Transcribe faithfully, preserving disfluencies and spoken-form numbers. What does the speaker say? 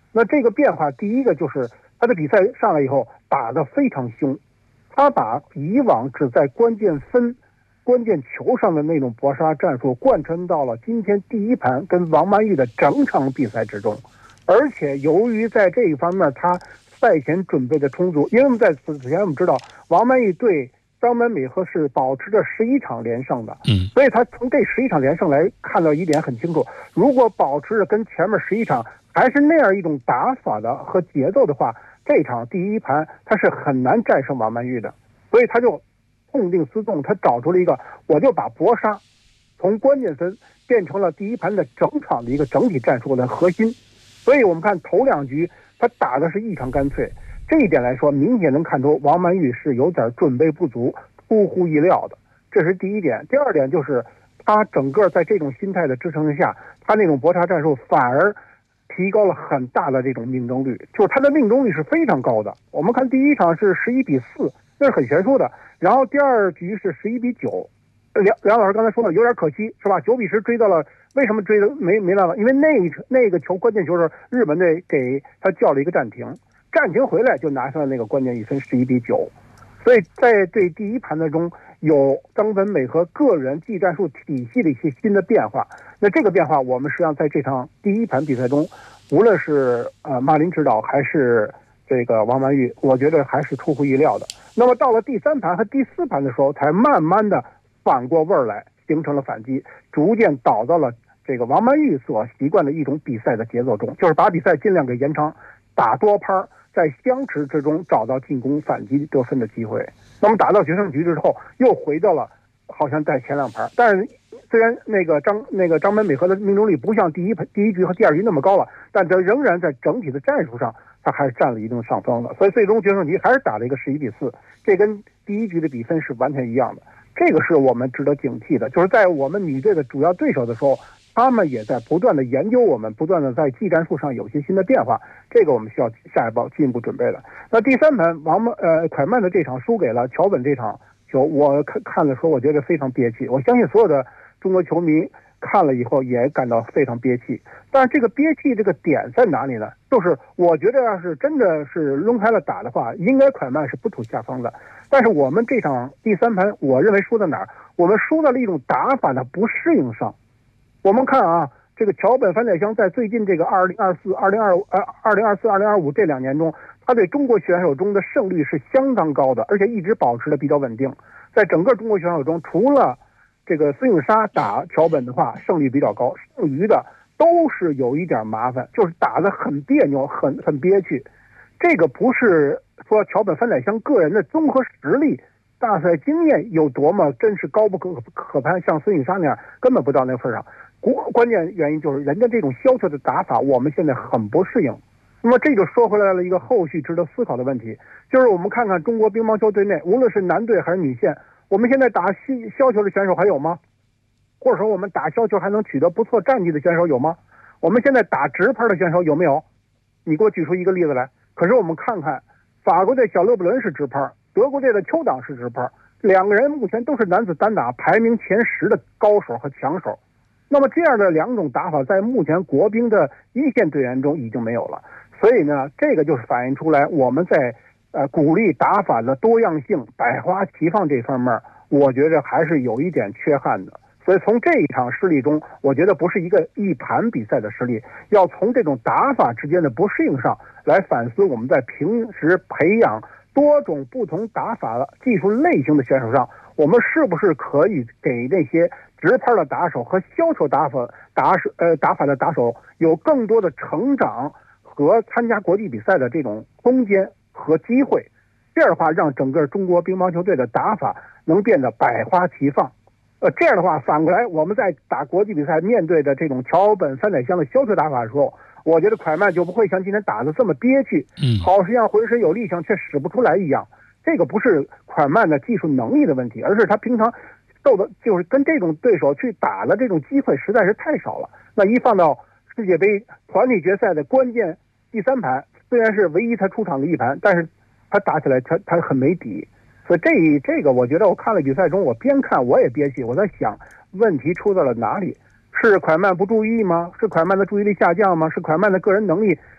那这个变化，第一个就是他的比赛上来以后打得非常凶，他把以往只在关键分、关键球上的那种搏杀战术贯穿到了今天第一盘跟王曼玉的整场比赛之中。而且由于在这一方面他赛前准备的充足，因为我们在此前我们知道王曼玉对张本美和是保持着十一场连胜的， 嗯， 所以他从这十一场连胜来看到一点很清楚，如果保持着跟前面十一场还是那样一种打法的和节奏的话，这场第一盘他是很难战胜王曼玉的。所以他就痛定思痛，他找出了一个，我就把搏杀从关键分变成了第一盘的整场的一个整体战术的核心。所以我们看头两局他打的是异常干脆，这一点来说明显能看出王曼玉是有点准备不足，出乎意料的，这是第一点。第二点就是他整个在这种心态的支撑下，他那种搏杀战术反而提高了很大的这种命中率，就是他的命中率是非常高的。我们看第一场是十一比四，那是很悬殊的，然后第二局是十一比九，梁梁老师刚才说的有点可惜是吧？九比十追到了，为什么追的没没办法？因为那一那个球关键球是日本队给他叫了一个暂停，暂停回来就拿下了那个关键一分十一比九。所以在对第一盘的中有张本美和个人技战术体系的一些新的变化。那这个变化我们实际上在这场第一盘比赛中，无论是呃马林指导还是这个王曼玉，我觉得还是出乎意料的。那么到了第三盘和第四盘的时候，才慢慢的反过味儿来，形成了反击，逐渐倒到了这个王曼玉所习惯的一种比赛的节奏中，就是把比赛尽量给延长，打多拍，在相持之中找到进攻反击得分的机会。那么打到决胜局之后，又回到了好像在前两盘，但是虽然那个张那个张本美和的命中率不像第一第一局和第二局那么高了，但他仍然在整体的战术上他还是占了一定上风的，所以最终决胜局还是打了一个十一比四，这跟第一局的比分是完全一样的。这个是我们值得警惕的，就是在我们女队的主要对手的时候，他们也在不断的研究我们，不断的在技战术上有些新的变化，这个我们需要下一步进一步准备的。那第三盘王曼呃蒯曼的这场输给了桥本这场球，我看看的时候我觉得非常憋气，我相信所有的中国球迷看了以后也感到非常憋气。但是这个憋气这个点在哪里呢？就是我觉得要是真的是抡开了打的话，应该蒯曼是不吐下风的。但是我们这场第三盘我认为输在哪儿？我们输在了一种打法的不适应上。我们看啊，这个桥本反宰乡在最近这个二零二四、二零二五、呃二零二四、二零二五这两年中，他对中国选手中的胜率是相当高的，而且一直保持的比较稳定。在整个中国选手中，除了这个孙颖莎打桥本的话胜率比较高，剩余的都是有一点麻烦，就是打得很别扭，很很憋屈。这个不是说桥本反宰乡个人的综合实力、大赛经验有多么真是高不可可攀，像孙颖莎那样根本不到那份上。关键原因就是人家这种削球的打法，我们现在很不适应。那么这就说回来了一个后续值得思考的问题，就是我们看看中国乒乓球队内，无论是男队还是女线，我们现在打削球的选手还有吗？或者说我们打削球还能取得不错战绩的选手有吗？我们现在打直拍的选手有没有？你给我举出一个例子来。可是我们看看法国队小勒布伦是直拍，德国队的邱党是直拍，两个人目前都是男子单打排名前十的高手和强手。那么这样的两种打法在目前国乒的一线队员中已经没有了，所以呢，这个就是反映出来我们在呃鼓励打法的多样性、百花齐放这方面，我觉得还是有一点缺憾的。所以从这一场失利中，我觉得不是一个一盘比赛的失利，要从这种打法之间的不适应上来反思我们在平时培养多种不同打法技术类型的选手上，我们是不是可以给那些直拍的打手和削球打法打手呃打法的打手有更多的成长和参加国际比赛的这种空间和机会？这样的话，让整个中国乒乓球队的打法能变得百花齐放。呃，这样的话，反过来我们在打国际比赛面对的这种桥本反宰乡的削球打法的时候，我觉得蒯曼就不会像今天打的这么憋屈， 嗯， 好像浑身有力量却使不出来一样。这个不是蒯曼的技术能力的问题，而是他平常受的就是跟这种对手去打的这种机会实在是太少了。那一放到世界杯团体决赛的关键第三盘，虽然是唯一他出场的一盘，但是他打起来他他很没底。所以这这个我觉得我看了比赛中，我边看我也憋气，我在想问题出在了哪里？是蒯曼不注意吗？是蒯曼的注意力下降吗？是蒯曼的个人能力